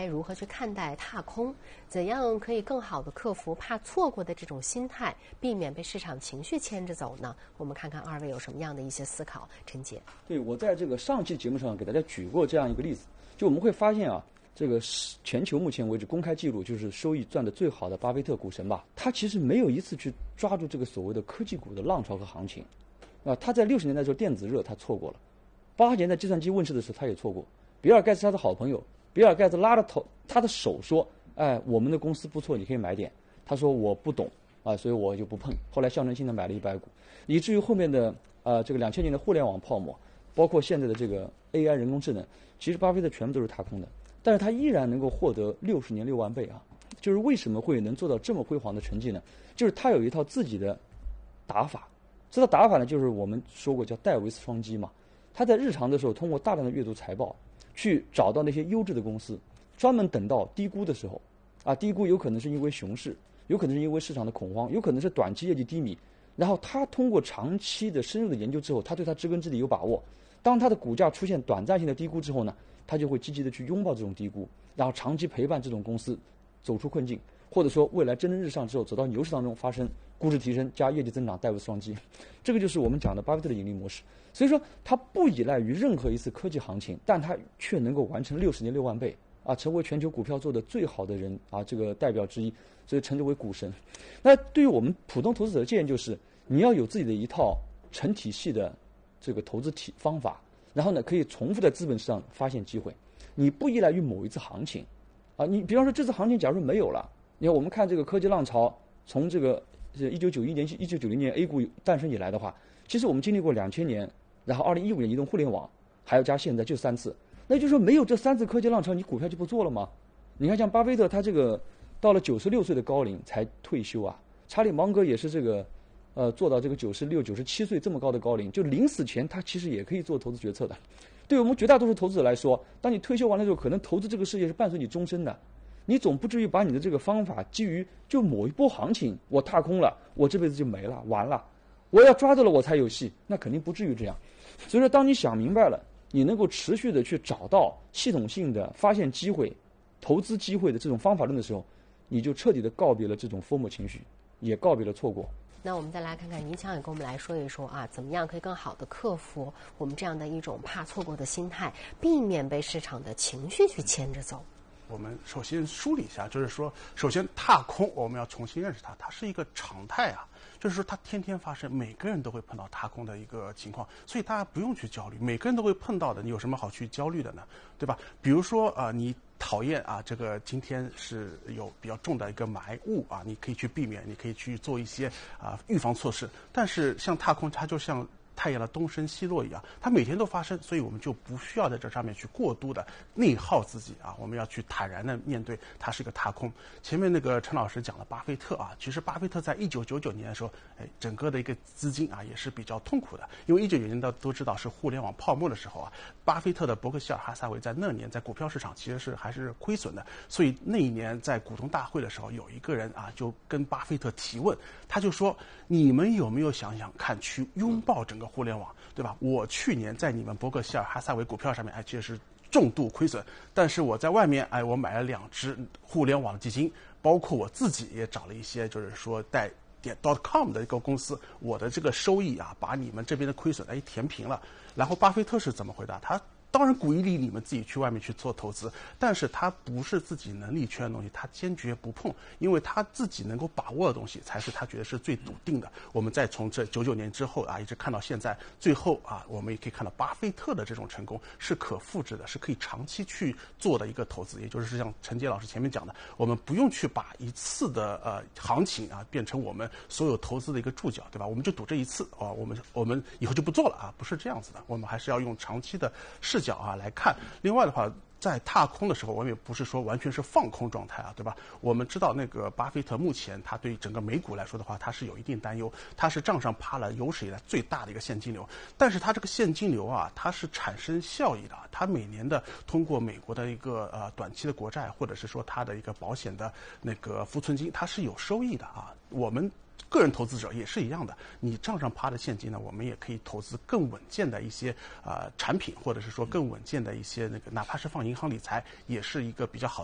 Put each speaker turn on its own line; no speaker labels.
该如何去看待踏空？怎样可以更好的克服怕错过的这种心态，避免被市场情绪牵着走呢？我们看看二位有什么样的一些思考。陈杰，
对，我在这个上期节目上给大家举过这样一个例子，就我们会发现啊，这个全球目前为止公开记录就是收益赚得最好的巴菲特股神吧，他其实没有一次去抓住这个所谓的科技股的浪潮和行情，啊，他在60年代的时候电子热他错过了，80年代计算机问世的时候他也错过。比尔盖茨他的好朋友，比尔盖茨拉着他的手说：“哎，我们的公司不错，你可以买点。”他说：“我不懂啊，所以我就不碰。”后来象征性的买了100股，以至于后面的这个2000年的互联网泡沫，包括现在的这个 AI 人工智能，其实巴菲特全部都是踏空的，但是他依然能够获得60年6万倍啊！就是为什么会能做到这么辉煌的成绩呢？就是他有一套自己的打法，这套打法呢，就是我们说过叫戴维斯双击嘛。他在日常的时候通过大量的阅读财报，去找到那些优质的公司，专门等到低估的时候，啊，低估有可能是因为熊市，有可能是因为市场的恐慌，有可能是短期业绩低迷。然后他通过长期的深入的研究之后，他对他知根知底有把握。当他的股价出现短暂性的低估之后呢，他就会积极的去拥抱这种低估，然后长期陪伴这种公司走出困境，或者说未来蒸蒸日上之后走到牛市当中发生估值提升加业绩增长，戴维斯双击。这个就是我们讲的巴菲特的盈利模式。所以说他不依赖于任何一次科技行情，但他却能够完成60年6万倍啊，成为全球股票做的最好的人啊，这个代表之一，所以称之为股神。那对于我们普通投资者的建议就是，你要有自己的一套成体系的这个投资方法，然后呢可以重复在资本市场发现机会，你不依赖于某一次行情啊。你比方说这次行情假如没有了，你看我们看这个科技浪潮从这个1991年1990年 A 股诞生以来的话，其实我们经历过2000年，然后2015年移动互联网，还要加现在就3次。那就是说没有这3次科技浪潮，你股票就不做了吗？你看像巴菲特他这个到了96岁的高龄才退休啊，查理芒格也是这个做到这个96、97岁这么高的高龄，就临死前他其实也可以做投资决策的。对我们绝大多数投资者来说，当你退休完了之后，可能投资这个事业是伴随你终身的，你总不至于把你的这个方法基于就某一波行情我踏空了，我这辈子就没了，完了，我要抓住了我才有戏，那肯定不至于这样。所以说当你想明白了，你能够持续的去找到系统性的发现机会、投资机会的这种方法论的时候，你就彻底的告别了这种FOMO情绪，也告别了错过。
那我们再来看看倪强也跟我们来说一说啊，怎么样可以更好的克服我们这样的一种怕错过的心态，避免被市场的情绪去牵着走。
我们首先梳理一下，就是说，首先踏空，我们要重新认识它，它是一个常态啊，就是说它天天发生，每个人都会碰到踏空的一个情况，所以大家不用去焦虑，每个人都会碰到的，你有什么好去焦虑的呢？对吧？比如说你讨厌啊，这个今天是有比较重的一个霾雾啊，你可以去避免，你可以去做一些预防措施，但是像踏空，它就像太阳的东升西落一样，它每天都发生，所以我们就不需要在这上面去过度的内耗自己啊，我们要去坦然的面对它是一个踏空。前面那个陈老师讲了巴菲特啊，其实巴菲特在1999年的时候，整个的一个资金啊也是比较痛苦的，因为1999年都知道是互联网泡沫的时候啊，巴菲特的伯克希尔哈撒韦在那年在股票市场其实还是亏损的，所以那一年在股东大会的时候，有一个人啊就跟巴菲特提问，他就说：你们有没有想想看，去拥抱整个互联网，对吧？我去年在你们伯克希尔哈撒韦股票上面，其实是重度亏损，但是我在外面，我买了2只互联网基金，包括我自己也找了一些，就是说带.com 的一个公司，我的这个收益啊，把你们这边的亏损填平了。然后巴菲特是怎么回答？他当然鼓励你们自己去外面去做投资，但是他不是自己能力圈的东西，他坚决不碰，因为他自己能够把握的东西才是他觉得是最笃定的。我们再从这99年之后啊，一直看到现在，最后啊，我们也可以看到巴菲特的这种成功是可复制的，是可以长期去做的一个投资。也就是像陈杰老师前面讲的，我们不用去把一次的行情啊变成我们所有投资的一个注脚，对吧？我们就赌这一次啊，我们以后就不做了啊，不是这样子的，我们还是要用长期的视角啊来看。另外的话，在踏空的时候，我们也不是说完全是放空状态啊，对吧？我们知道那个巴菲特目前他对整个美股来说的话，他是有一定担忧，他是账上趴了有史以来最大的一个现金流，但是他这个现金流啊，它是产生效益的，他每年的通过美国的一个短期的国债，或者是说他的一个保险的那个浮存金，它是有收益的啊。我们个人投资者也是一样的，你账上趴的现金呢，我们也可以投资更稳健的一些产品，或者是说更稳健的一些那个，哪怕是放银行理财，也是一个比较好的